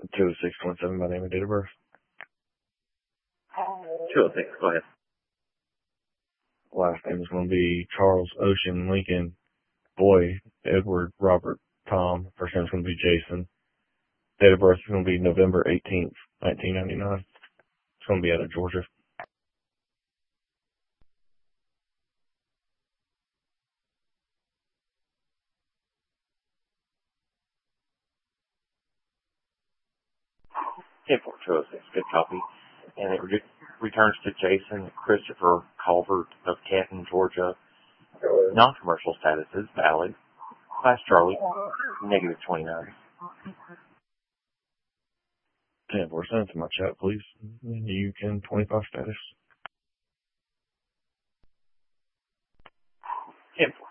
20627, my name and date of birth. 206, go ahead. Last name is going to be Charles Ocean Lincoln Boy Edward Robert Tom. First name is going to be Jason. Date of birth is going to be November 18th, 1999. It's going to be out of Georgia. Okay, 206, good copy. And it returns to Jason Christopher Calvert of Canton, Georgia. Non-commercial status is valid. Class Charlie, negative 29. 10-4, send it to my chat, please. You can 25 status. 10-4.